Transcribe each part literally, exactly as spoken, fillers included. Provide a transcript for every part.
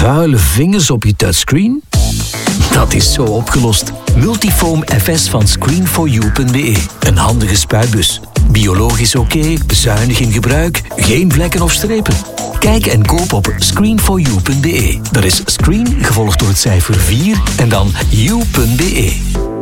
vuile vingers op je touchscreen? Dat is zo opgelost. Multifoam F S van screen for you punt b e. Een handige spuitbus. Biologisch oké, zuinig in gebruik, geen vlekken of strepen. Kijk en koop op screen for you punt b e. Dat is screen gevolgd door het cijfer vier en dan you punt b e.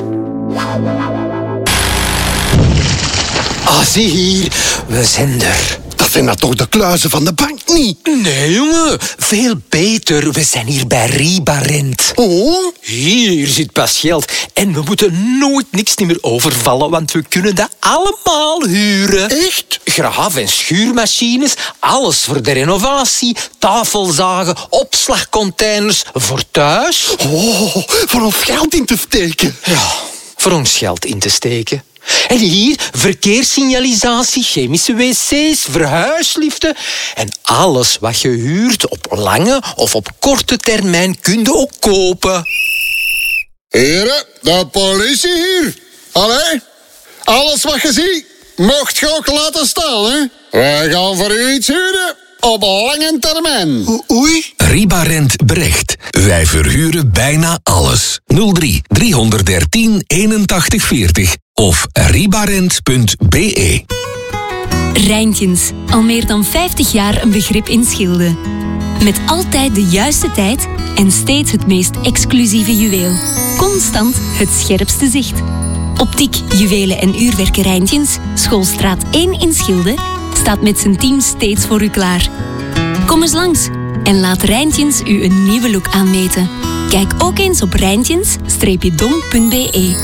Ah, zie hier, we zijn er. Dat zijn nou toch de kluizen van de bank niet? Nee, jongen, veel beter. We zijn hier bij Ribarent. Oh? Hier zit pas geld. En we moeten nooit niks meer overvallen, want we kunnen dat allemaal huren. Echt? Graaf- en schuurmachines, alles voor de renovatie, tafelzagen, opslagcontainers voor thuis. Oh, voor ons geld in te steken. Ja, voor ons geld in te steken. En hier verkeerssignalisatie, chemische wc's, verhuisliften. En alles wat je huurt op lange of op korte termijn kun je ook kopen. Heren, de politie hier. Allee, alles wat je ziet, mocht je ook laten staan, hè. Wij gaan voor u iets huren op lange termijn. O- oei. Ribarent Brecht. Wij verhuren bijna alles. nul drie driehonderddertien eenentachtig veertig of ribarent punt b e. Rijntjens, al meer dan vijftig jaar een begrip in Schilde. Met altijd de juiste tijd en steeds het meest exclusieve juweel. Constant het scherpste zicht. Optiek, juwelen en uurwerken Rijntjens, Schoolstraat één in Schilde, staat met zijn team steeds voor u klaar. Kom eens langs en laat Rijntjens u een nieuwe look aanmeten. Kijk ook eens op rijntjens dom punt b e.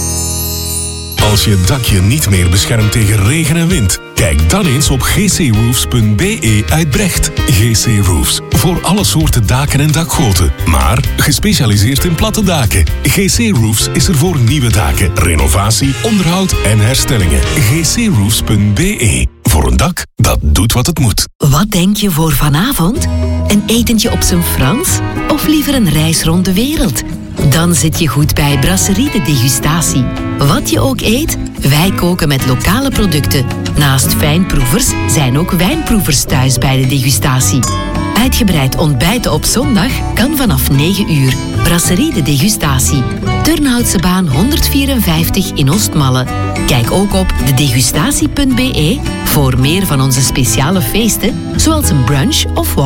Als je dakje niet meer beschermt tegen regen en wind, kijk dan eens op g c roofs punt b e uit Brecht. G C Roofs, voor alle soorten daken en dakgoten, maar gespecialiseerd in platte daken. G C Roofs is er voor nieuwe daken, renovatie, onderhoud en herstellingen. g c roofs punt b e. Voor een dak dat doet wat het moet. Wat denk je voor vanavond? Een etentje op zijn Frans? Of liever een reis rond de wereld? Dan zit je goed bij Brasserie de Degustatie. Wat je ook eet, wij koken met lokale producten. Naast fijnproevers zijn ook wijnproevers thuis bij de degustatie. Uitgebreid ontbijten op zondag kan vanaf negen uur. Brasserie de Degustatie. Turnhoutsebaan honderdvierenvijftig in Oostmalle. Kijk ook op de degustatie punt b e voor meer van onze speciale feesten, zoals een brunch of